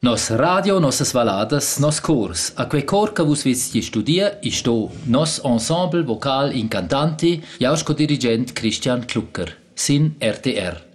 Nos radio, nossas valadas, nos cors. A quei cor che vus vizti studia, sto nos ensemble vocal incantanti, jausco dirigent Christian Klucker, sin RTR.